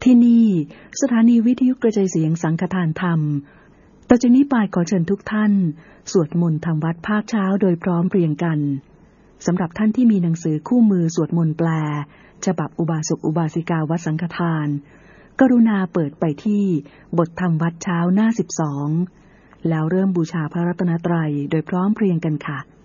ที่นี่สถานีวิทยุกระจายเสียงสังฆทานธรรมต่อจากนี้ไปขอเชิญทุกท่านสวดมนต์ทำวัดภาคเช้าโดยพร้อมเพรียงกันสำหรับท่านที่มีหนังสือคู่มือสวดมนต์แปลฉบับอุบาสกอุบาสิกาวัดสังฆทานกรุณาเปิดไปที่บทธรรมวัดเช้าหน้า12แล้วเริ่มบูชาพระรัตนตรัยโดยพร้อมเพรียงกันค่ะ